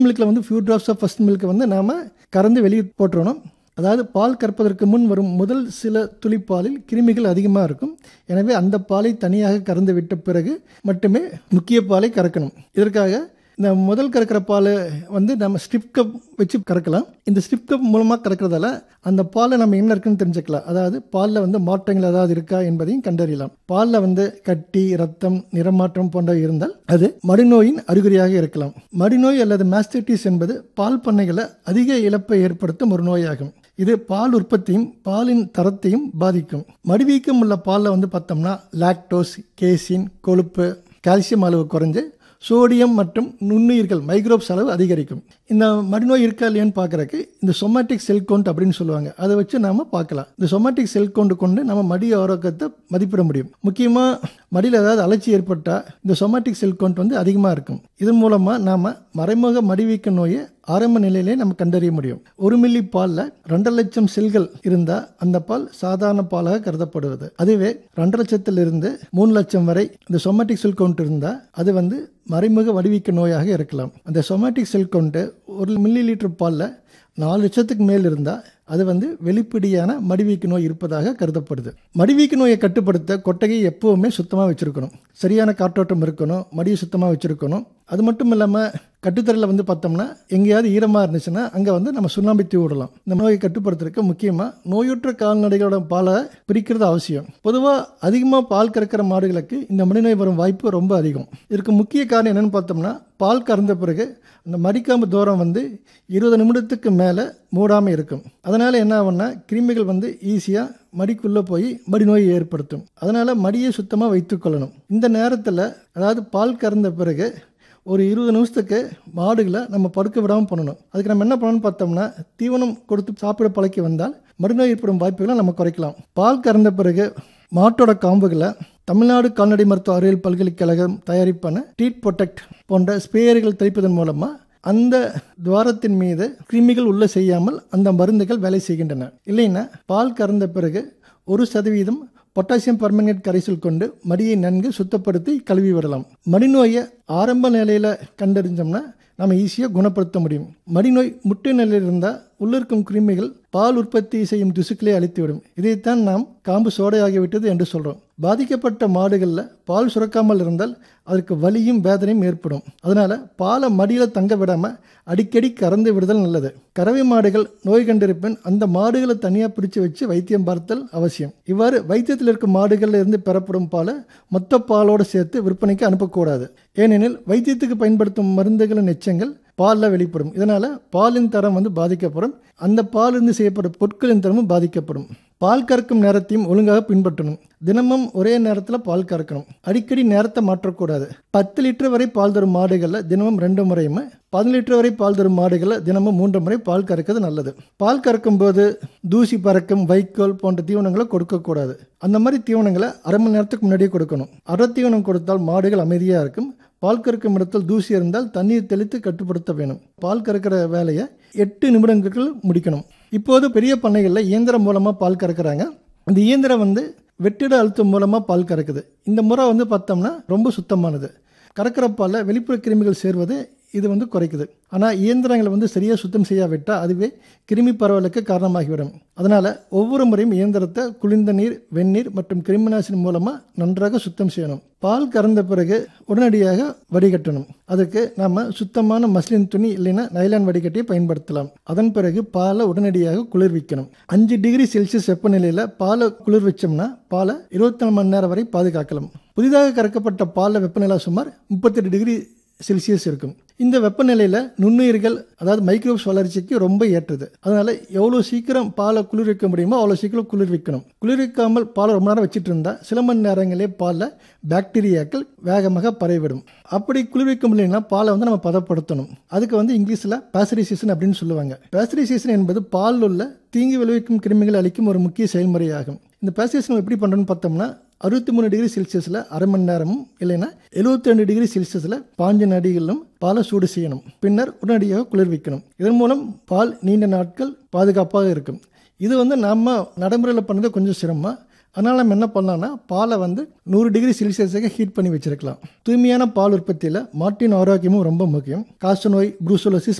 மில்கில் வந்து few drops of first milk வந்து நாம் கறந்து வெளியே போட்டுறணும். அதாவது பால் கறப்பதற்கு முன் வரும் முதல் சில துளிப்பாலில் கிருமிகள் அதிகமாக இருக்கும். எனவே அந்த பாலை தனியாக கறந்து விட்ட பிறகு மட்டுமே முக்கிய பாலை கறக்கணும். இதற்காக இந்த முதல் கறக்கிற பாலை வந்து நம்ம ஸ்ட்ரிப் கப் வச்சு கறக்கலாம். இந்த ஸ்ட்ரிப் கப் மூலமாக கறக்கிறதால அந்த பாலை நம்ம என்ன இருக்குன்னு தெரிஞ்சுக்கலாம். அதாவது பாலில் வந்து மாற்றங்கள் ஏதாவது இருக்கா என்பதையும் கண்டறியலாம். பாலில் வந்து கட்டி, ரத்தம், நிறமாற்றம் போன்றவை இருந்தால் அது மடிநோயின் அறிகுறியாக இருக்கலாம். மடிநோய் அல்லது மாஸ்டைட்டிஸ் என்பது பால் பண்ணைகளை அதிக இழப்பை ஏற்படுத்தும் ஒரு நோயாகும். இது பால் உற்பத்தியும் பாலின் தரத்தையும் பாதிக்கும். மடிவீக்கம் உள்ள பாலில் வந்து பார்த்தோம்னா லாக்டோஸ், கேசின், கொழுப்பு, கால்சியம் அளவு குறைஞ்சு சோடியம் மற்றும் நுண்ணுயிர்கள் மைக்ரோப்ஸ் அளவு அதிகரிக்கும். இந்த மடிநோய் இருக்கா இல்லையான்னு பார்க்குறக்கு இந்த சொமாட்டிக் செல் கவுண்ட் அப்படின்னு சொல்லுவாங்க. அதை வச்சு நாம் பார்க்கலாம். இந்த சொமாட்டிக் செல் கவுண்ட் கொண்டு நம்ம மடி ஆரோக்கியத்தை மதிப்பிட முடியும். முக்கியமாக மடியில் ஏதாவது அலர்ச்சி ஏற்பட்டால் இந்த சொமாட்டிக் செல் கவுண்ட் வந்து அதிகமாக இருக்கும். இதன் மூலமாக நாம் மறைமுக மடிவீக்க நோயை ஆரம்ப நிலையிலே நம்ம கண்டறிய முடியும். 1 மில்லி பாலில் 2 லட்சம் செல்கள் இருந்தால் அந்த பால் சாதாரண பாலாக கருதப்படுவது. அதுவே 2 லட்சத்திலிருந்து 3 லட்சம் வரை இந்த சொமாட்டிக் செல் கவுண்ட் இருந்தால் அது வந்து மறைமுக வடிவீக்க நோயாக இருக்கலாம். அந்த சொமாட்டிக் செல் கவுண்ட் 1 மில்லி லிட்டர் பாலில் 4 லட்சத்துக்கு மேல் இருந்தால் அது வந்து வெளிப்படையான மடிவீக்க நோய் இருப்பதாக கருதப்படுது. மடிவீக்க நோயை கட்டுப்படுத்த கொட்டகையை எப்போவுமே சுத்தமாக வச்சுருக்கணும். சரியான காற்றோட்டம் இருக்கணும். மடியை சுத்தமாக வச்சுருக்கணும். அது மட்டும் இல்லாமல் கட்டுத்தரையில் வந்து பார்த்தோம்னா எங்கேயாவது ஈரமாக இருந்துச்சுன்னா அங்கே வந்து நம்ம சுண்ணாம்பு தூவி விடலாம். இந்த நோயை கட்டுப்படுத்துறதுக்கு முக்கியமாக நோயுற்ற கால்நடைகளோட பாலை பிரிக்கிறது அவசியம். பொதுவாக அதிகமாக பால் கறக்கிற மாடுகளுக்கு இந்த மடிநோய் வரும் வாய்ப்பு ரொம்ப அதிகம். இதுக்கு முக்கிய காரணம் என்னென்னு பார்த்தோம்னா பால் கறந்த பிறகு அந்த மடிக்காம்பு தூரம் வந்து 20 நிமிடத்துக்கு மேலே மூடாமல் இருக்கும். அதனால் என்ன ஆகும்னா கிருமிகள் வந்து ஈஸியாக மடிக்குள்ளே போய் மடிநோயை ஏற்படுத்தும். அதனால் மடியை சுத்தமாக வைத்துக்கொள்ளணும். இந்த நேரத்தில் அதாவது பால் கறந்த பிறகு ஒரு 20 நிமிஷத்துக்கு மாடுகளை நம்ம படுக்க விடாமல் பண்ணணும். அதுக்கு நம்ம என்ன பண்ணணும்னு பார்த்தோம்னா தீவனம் கொடுத்து சாப்பிட பழக்கி வந்தால் மடிநோய் ஏற்படும் வாய்ப்புகளை நம்ம குறைக்கலாம். பால் கறந்த பிறகு மாட்டோட காம்புகளை தமிழ்நாடு கால்நடை மருத்துவ அறிவியல் பல்கலைக்கழகம் தயாரிப்பான ட்ரீட் ப்ரொடெக்ட் போன்ற ஸ்ப்ரேயர்கள் தெளிப்பதன் மூலமாக அந்த துவாரத்தின் மீது கிருமிகள் உள்ள செய்யாமல் அந்த மருந்துகள் வேலை செய்கின்றன. இல்லைன்னா பால் கறந்த பிறகு 1% பொட்டாசியம் பர்மங்கனேட் கரைசல் கொண்டு மடியை நன்கு சுத்தப்படுத்தி கழுவி விடலாம். மடிநோயை ஆரம்ப நிலையில் கண்டறிஞ்சோம்னா நம்ம ஈஸியாக குணப்படுத்த முடியும். மடிநோய் முட்டை நிலையில் இருந்தால் உள்ளிருக்கும் கிருமிகள் பால் உற்பத்தி செய்யும் திசுக்களை அழித்துவிடும். இதைத்தான் நாம் காம்பு சோடையாகிவிட்டது என்று சொல்கிறோம். பாதிக்கப்பட்ட மாடுகளில் பால் சுரக்காமல் இருந்தால் அதற்கு வலியும் வேதனையும் ஏற்படும். அதனால் பாலை மடியில் தங்க விடாமல் அடிக்கடி கறந்து விடுதல் நல்லது. கறவை மாடுகள் நோய் கண்டிருப்பின் அந்த மாடுகளை தனியாக பிரித்து வச்சு வைத்தியம் பார்த்தல் அவசியம். இவ்வாறு வைத்தியத்தில் இருக்கும் மாடுகளில் இருந்து பெறப்படும் பாலை மொத்த பாலோடு சேர்த்து விற்பனைக்கு அனுப்பக்கூடாது. ஏனெனில் வைத்தியத்துக்கு பயன்படுத்தும் மருந்துகளின் எச்சங்கள் பாலில் வெளிப்படும். இதனால் பாலின் தரம் வந்து பாதிக்கப்படும். அந்த பாலிருந்து செய்யப்படும் பொருட்களின் தரமும் பாதிக்கப்படும். பால் கறக்கும் நேரத்தையும் ஒழுங்காக பின்பற்றணும். தினமும் ஒரே நேரத்தில் பால் கறக்கணும். அடிக்கடி நேரத்தை மாற்றக்கூடாது. 10 லிட்டர் வரை பால் தரும் மாடுகளில் தினமும் 2 முறையும் 10 லிட்டர் வரை பால் தரும் மாடுகளில் தினமும் 3 முறை பால் கறக்கிறது நல்லது. பால் கறக்கும் போது தூசி பறக்கும், வைக்கோல் போன்ற தீவனங்களை கொடுக்கக்கூடாது. அந்த மாதிரி தீவனங்களை அரை மணி நேரத்துக்கு முன்னாடியே கொடுக்கணும். அரை தீவனம் கொடுத்தால் மாடுகள் அமைதியாக இருக்கும். பால் கறக்கும் இடத்தில் தூசி இருந்தால் தண்ணீர் தெளித்து கட்டுப்படுத்த வேணும். பால் கறக்கிற வேலையை 8 நிமிடங்களுக்கு முடிக்கணும். இப்போது பெரிய பண்ணைகளில் இயந்திரம் மூலமாக பால் கறக்கிறாங்க. இந்த இயந்திரம் வந்து வெற்றிட அழுத்தம் மூலமாக பால் கறக்குது. இந்த முறை வந்து பார்த்தோம்னா ரொம்ப சுத்தமானது. கறக்கிற பாலில் வெளிப்புற கிருமிகள் சேர்வது இது வந்து குறைக்குது. ஆனால் இயந்திரங்களை வந்து சரியாக சுத்தம் செய்யாவிட்டால் அதுவே கிருமி பரவலுக்கு காரணமாகிவிடும். அதனால் ஒவ்வொரு முறையும் இயந்திரத்தை குளிர்ந்த நீர், வெந்நீர் மற்றும் கிருமிநாசினி மூலமாக நன்றாக சுத்தம் செய்யணும். பால் கறந்த பிறகு உடனடியாக வடிகட்டணும். அதுக்கு நம்ம சுத்தமான மஸ்லின் துணி இல்லைன்னா நைலான் வடிகட்டியை பயன்படுத்தலாம். அதன் பிறகு பாலை உடனடியாக குளிர்விக்கணும். 5 டிகிரி செல்சியஸ் வெப்பநிலையில் பாலை குளிர் வச்சோம்னா பாலை 24 மணி நேரம் வரை பாதுகாக்கலாம். புதிதாக கறக்கப்பட்ட பாலில் வெப்பநிலை சுமார் 38 டிகிரி செல்சியஸ் இருக்கும். இந்த வெப்பநிலையில் நுண்ணுயிர்கள் அதாவது மைக்ரோப்ஸ் வளர்ச்சிக்கு ரொம்ப ஏற்றது. அதனால் எவ்வளோ சீக்கிரம் பாலை குளிர்விக்க முடியுமோ அவ்வளோ சீக்கிரம் குளிர்விக்கணும். குளிர்விக்காமல் பாலை ரொம்ப நேரம் வச்சுட்டு இருந்தால் சில மணி நேரங்களே பாலில் பாக்டீரியாக்கள் வேகமாக பரவிவிடும். அப்படி குளிர்விக்க முடியலன்னா பாலை வந்து நம்ம பதப்படுத்தணும். அதுக்கு வந்து இங்கிலீஷில் பாஸ்டரைசேஷன் அப்படின்னு சொல்லுவாங்க. பாஸ்டரைசேஷன் என்பது பாலில் உள்ள தீங்கு விளைவிக்கும் கிருமிகள் அளிக்கும் ஒரு முக்கிய செயல்முறையாகும். இந்த பாஸ்டரைசேஷன் எப்படி பண்ணுறோன்னு பார்த்தோம்னா 63 டிகிரி செல்சியஸில் அரை மணி நேரமும் இல்லைன்னா 72 டிகிரி செல்சியஸில் 15 நொடிகளிலும் பாலை சூடு செய்யணும். பின்னர் உடனடியாக குளிர்விக்கணும். இதன் மூலம் பால் நீண்ட நாட்கள் பாதுகாப்பாக இருக்கும். இது வந்து நம்ம நடைமுறையில் பண்ணது கொஞ்சம் சிரமம். அதனால் நம்ம என்ன பண்ணலாம்னா பாலை வந்து 100 டிகிரி செல்சியஸுக்கு ஹீட் பண்ணி வச்சிருக்கலாம். தூய்மையான பால் உற்பத்தியில் மாட்டின் ஆரோக்கியமும் ரொம்ப முக்கியம். காசநோய், புரூசலோசிஸ்